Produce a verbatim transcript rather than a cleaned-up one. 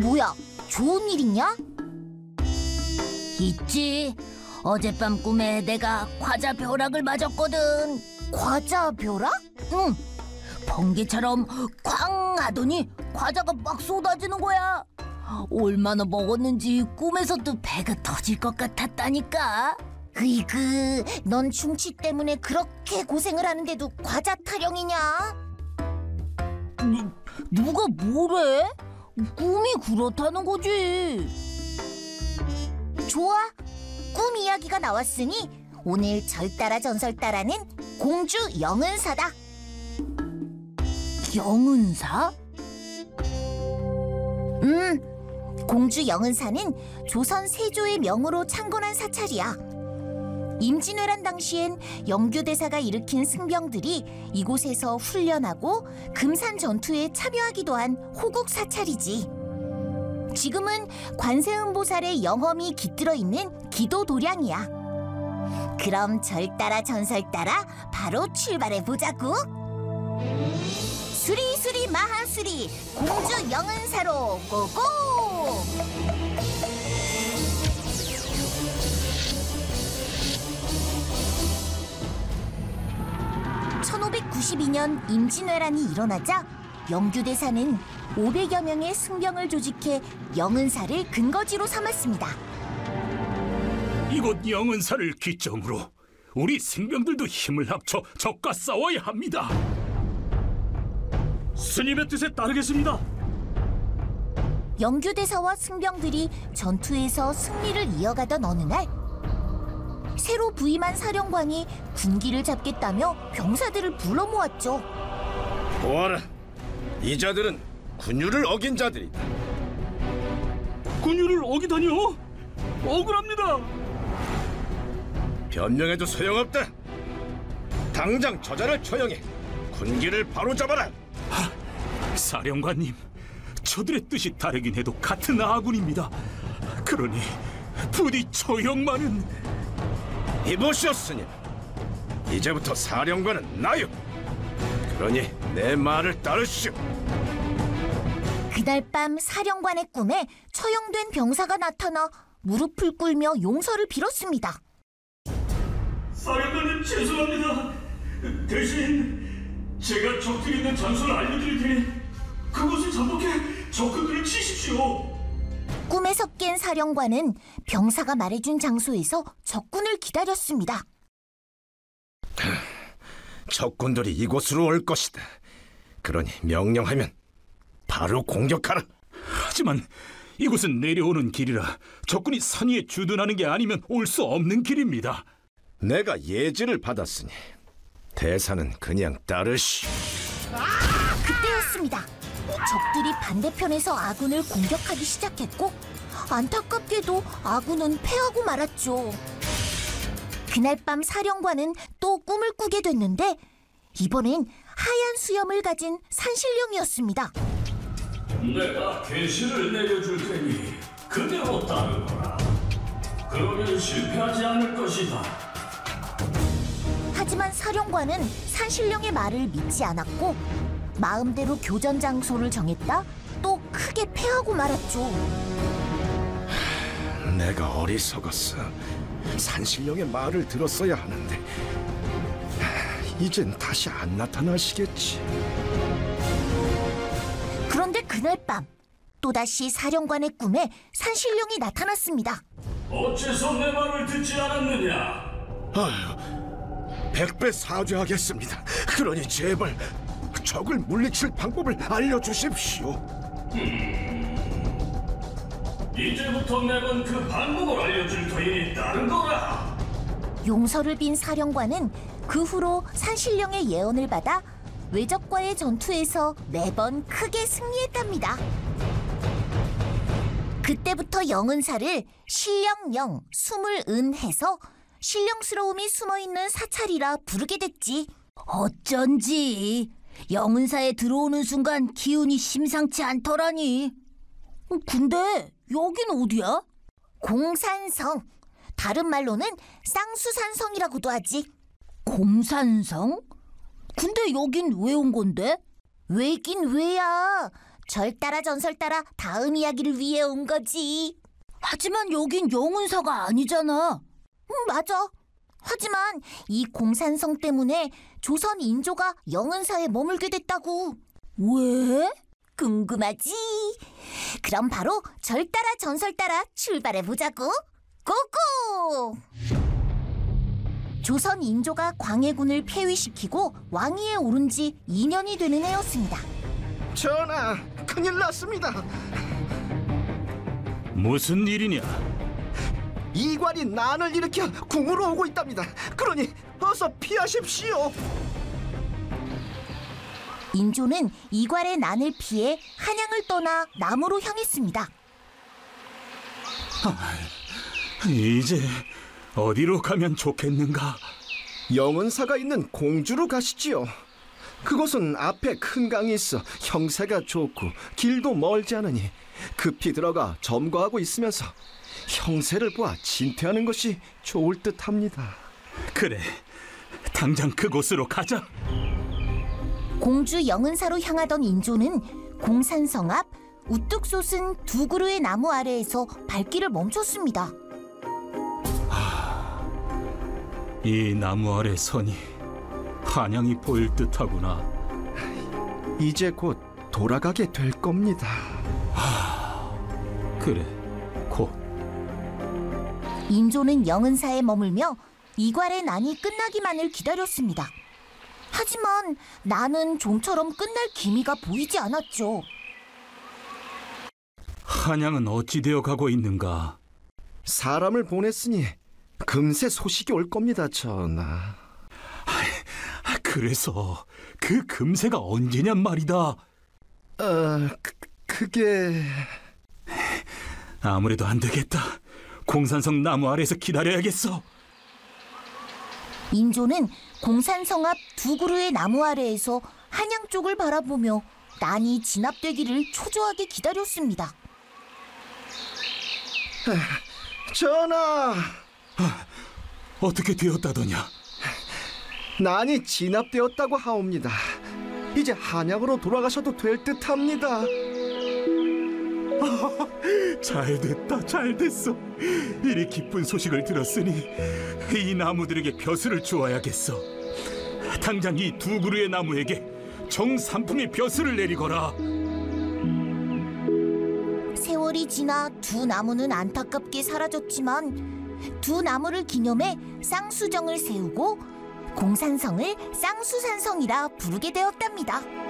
뭐야, 좋은 일 있냐? 있지. 어젯밤 꿈에 내가 과자 벼락을 맞았거든. 과자 벼락? 응. 번개처럼 쾅 하더니 과자가 막 쏟아지는 거야. 얼마나 먹었는지 꿈에서도 배가 터질 것 같았다니까. 으이그, 넌 충치 때문에 그렇게 고생을 하는데도 과자 타령이냐? 누, 누가 뭐래? 꿈이 그렇다는 거지. 좋아, 꿈 이야기가 나왔으니 오늘 절따라 전설따라는 공주 영은사다. 영은사? 음, 공주 영은사는 조선 세조의 명으로 창건한 사찰이야. 임진왜란 당시엔 영규대사가 일으킨 승병들이 이곳에서 훈련하고 금산 전투에 참여하기도 한 호국 사찰이지. 지금은 관세음보살의 영험이 깃들어 있는 기도 도량이야. 그럼 절따라 전설따라 바로 출발해 보자고. 수리수리 마하수리 공주 영은사로 고고! 천오백구십이 년 임진왜란이 일어나자 영규대사는 오백여 명의 승병을 조직해 영은사를 근거지로 삼았습니다. 이곳 영은사를 기점으로 우리 승병들도 힘을 합쳐 적과 싸워야 합니다. 스님의 뜻에 따르겠습니다. 영규대사와 승병들이 전투에서 승리를 이어가던 어느 날, 새로 부임한 사령관이 군기를 잡겠다며 병사들을 불러 모았죠. 보아라, 이 자들은 군율을 어긴 자들이다. 군율을 어기다니요? 억울합니다. 변명해도 소용없다. 당장 저자를 처형해 군기를 바로잡아라. 사령관님, 저들의 뜻이 다르긴 해도 같은 아군입니다. 그러니 부디 처형만은... 이보시오 스님, 이제부터 사령관은 나요. 그러니 내 말을 따르시오. 그날 밤 사령관의 꿈에 처형된 병사가 나타나 무릎을 꿇며 용서를 빌었습니다. 사령관님, 죄송합니다. 대신 제가 적들이 있는 장소를 알려드릴 테니 그곳을 잠복해 적들을 치십시오. 꿈에서 깬 사령관은 병사가 말해준 장소에서 적군을 기다렸습니다. 적군들이 이곳으로 올 것이다. 그러니 명령하면 바로 공격하라. 하지만 이곳은 내려오는 길이라 적군이 산 위에 주둔하는 게 아니면 올 수 없는 길입니다. 내가 예지를 받았으니 대사는 그냥 따르시오. 그때였습니다. 적들이 반대편에서 아군을 공격하기 시작했고, 안타깝게도 아군은 패하고 말았죠. 그날 밤 사령관은 또 꿈을 꾸게 됐는데, 이번엔 하얀 수염을 가진 산신령이었습니다. 내가 계시를 내려줄 테니 그대로 따르거라. 그러면 실패하지 않을 것이다. 하지만 사령관은 산신령의 말을 믿지 않았고 마음대로 교전 장소를 정했다 또 크게 패하고 말았죠. 내가 어리석었어. 산신령의 말을 들었어야 하는데 이젠 다시 안 나타나시겠지. 그런데 그날 밤 또다시 사령관의 꿈에 산신령이 나타났습니다. 어째서 내 말을 듣지 않았느냐? 아휴, 백배 사죄하겠습니다. 그러니 제발 적을 물리칠 방법을 알려주십시오. 이제부터 내가 그 방법을 알려줄 터이니 따르거라. 용서를 빈 사령관은 그 후로 산신령의 예언을 받아 외적과의 전투에서 매번 크게 승리했답니다. 그때부터 영은사를 신령영, 숨을은 해서 신령스러움이 숨어있는 사찰이라 부르게 됐지. 어쩐지 영은사에 들어오는 순간 기운이 심상치 않더라니. 근데 여긴 어디야? 공산성, 다른 말로는 쌍수산성이라고도 하지. 공산성? 근데 여긴 왜 온 건데? 왜긴 왜야. 절 따라 전설 따라 다음 이야기를 위해 온 거지. 하지만 여긴 영운사가 아니잖아. 음, 맞아. 하지만 이 공산성 때문에 조선 인조가 영은사에 머물게 됐다고. 왜? 궁금하지? 그럼 바로 절 따라 전설 따라 출발해 보자고. 고고! 조선 인조가 광해군을 폐위시키고 왕위에 오른 지 이 년이 되는 해였습니다. 전하, 큰일 났습니다. 무슨 일이냐? 이관이 난을 일으켜 궁으로 오고 있답니다. 그러니 어서 피하십시오. 인조는 이괄의 난을 피해 한양을 떠나 남으로 향했습니다. 이제 어디로 가면 좋겠는가? 영은사가 있는 공주로 가시지요. 그곳은 앞에 큰 강이 있어 형세가 좋고 길도 멀지 않으니 급히 들어가 점거하고 있으면서 형세를 보아 진퇴하는 것이 좋을 듯합니다. 그래, 당장 그곳으로 가자. 공주 영은사로 향하던 인조는 공산성 앞 우뚝 솟은 두 그루의 나무 아래에서 발길을 멈췄습니다. 이 나무 아래 선이 한양이 보일 듯하구나. 이제 곧 돌아가게 될 겁니다. 그래, 곧. 인조는 영은사에 머물며 이괄의 난이 끝나기만을 기다렸습니다. 하지만 난은 좀처럼 끝날 기미가 보이지 않았죠. 한양은 어찌 되어 가고 있는가? 사람을 보냈으니 금세 소식이 올 겁니다, 전하. 그래서 그 금세가 언제냔 말이다. 어, 그, 그게... 아무래도 안 되겠다. 공산성 나무 아래에서 기다려야겠어. 인조는 공산성 앞 두 그루의 나무 아래에서 한양 쪽을 바라보며 난이 진압되기를 초조하게 기다렸습니다. 전하! 어떻게 되었다더냐? 난이 진압되었다고 하옵니다. 이제 한양으로 돌아가셔도 될 듯합니다. 잘 됐다, 잘 됐어. 이리 기쁜 소식을 들었으니 이 나무들에게 벼슬을 주어야겠어. 당장 이 두 그루의 나무에게 정삼풍의 벼슬을 내리거라. 세월이 지나 두 나무는 안타깝게 사라졌지만 두 나무를 기념해 쌍수정을 세우고 공산성을 쌍수산성이라 부르게 되었답니다.